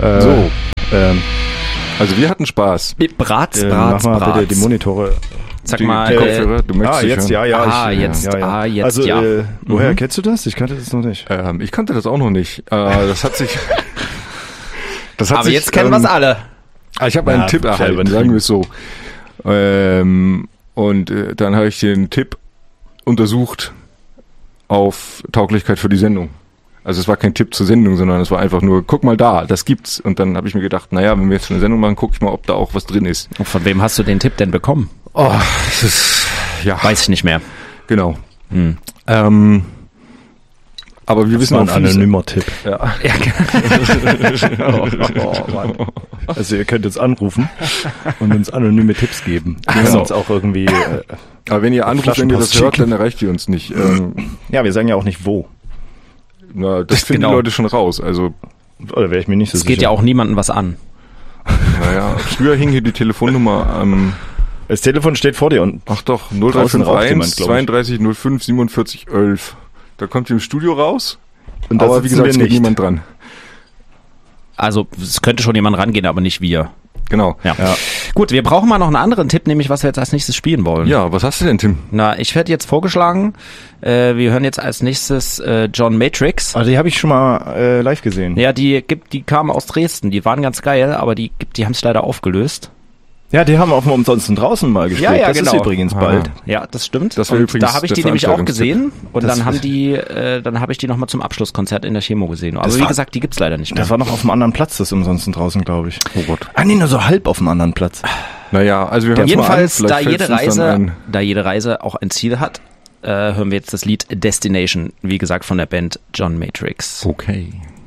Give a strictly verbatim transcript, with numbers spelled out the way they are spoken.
Äh, so. Ähm, also wir hatten Spaß. Bratz, Äh, Bratz, mach mal Bratz. bitte die Monitore. Sag die, mal, die äh, Kopfhörer, du möchtest Ah, dich jetzt, hören. ja, ja. Ah, ich, jetzt, ja, ja. ah, jetzt, also, ja. Äh, woher Mhm. kennst du das? Ich kannte das noch nicht. Ähm, ich kannte das auch noch nicht. Äh, das hat sich... das hat Aber sich, jetzt kennen ähm, wir's alle. Ah, ich habe einen Ja, Tipp selber erhalten, nicht. sagen wir es so. Ähm, und äh, dann habe ich den Tipp untersucht auf Tauglichkeit für die Sendung. Also es war kein Tipp zur Sendung, sondern es war einfach nur, guck mal da, das gibt's. Und dann habe ich mir gedacht, naja, wenn wir jetzt schon eine Sendung machen, guck ich mal, ob da auch was drin ist. Und von wem hast du den Tipp denn bekommen? Oh, das ist, ja, Weiß ich nicht mehr. genau. Hm. Ähm, aber wir wissen war auch ein vieles- anonymer Tipp. Ja. oh, oh, Mann. Also ihr könnt jetzt anrufen und uns anonyme Tipps geben. Wir können Genau. uns auch irgendwie... Äh, Aber wenn ihr anruft, wenn ihr das Flaschenpost hört, schicken. dann erreicht ihr uns nicht. Ähm, ja, wir sagen ja auch nicht wo. na, das finden Genau. die Leute schon raus. Also, Oder wäre ich mir nicht so Es sicher. geht ja auch niemandem was an. naja, früher hing hier die Telefonnummer am... Das Telefon steht vor dir und Ach doch, null drei Draußen fünf raucht eins, jemand, glaub ich. zweiunddreißig null fünf, siebenundvierzig elf. Da kommt ihr im Studio raus, Und da aber wie sitzen gesagt, es wir geht nicht. niemand dran. Also es könnte schon jemand rangehen, aber nicht wir. Genau. Ja. Ja. Gut, wir brauchen mal noch einen anderen Tipp, nämlich was wir jetzt als nächstes spielen wollen. Ja, was hast du denn, Tim? Na, ich werde jetzt vorgeschlagen, äh, wir hören jetzt als nächstes äh, John Matrix. Also die habe ich schon mal äh, live gesehen. Ja, die gibt, die kamen aus Dresden, die waren ganz geil, aber die gibt, die haben es leider aufgelöst. Ja, die haben auch mal umsonst draußen mal gespielt. Ja, ja, das genau. ist übrigens Ah. bald. Ja, das stimmt. Das war und übrigens da habe ich der die nämlich auch Veranstaltungstipp. gesehen und Das dann haben ist- die, äh, dann habe ich die nochmal zum Abschlusskonzert in der Chemo gesehen. Aber Das wie war- gesagt, die gibt's leider nicht mehr. Das war noch auf einem anderen Platz, das umsonst draußen, glaube ich. Oh Gott. Ah, nee, nur so halb auf einem anderen Platz. Naja, also wir hören es mal an. Jedenfalls, Vielleicht da fällt's jede uns dann Reise, ein. da jede Reise auch ein Ziel hat, äh, hören wir jetzt das Lied Destination, wie gesagt von der Band John Matrix. Okay.